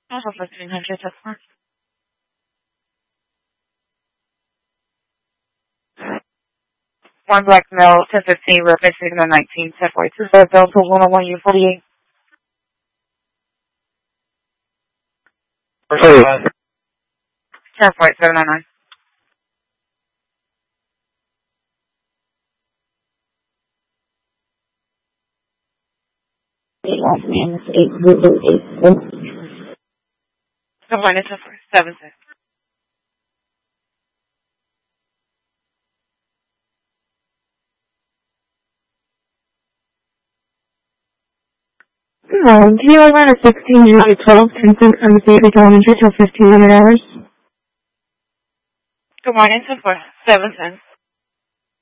Also 1500 so far. One black male, 1015, referencing the 19, 1042, Delta 101 U48. Hey. 104799. Last name is 8. Good morning, 1047. Do you want a 16 July 12, 10 elementary till 1500 hours? Good morning, 1047.